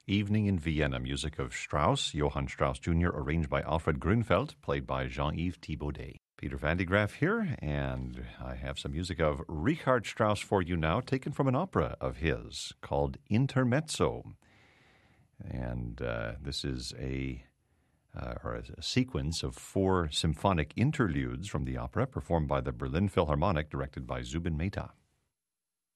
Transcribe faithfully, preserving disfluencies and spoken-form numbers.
Evening in Vienna, music of Strauss, Johann Strauss Junior, arranged by Alfred Grunfeld, played by Jean-Yves Thibaudet. Peter Van de Graaff here, and I have some music of Richard Strauss for you now, taken from an opera of his called Intermezzo. And uh, this is a, uh, or a, a sequence of four symphonic interludes from the opera, performed by the Berlin Philharmonic, directed by Zubin Mehta.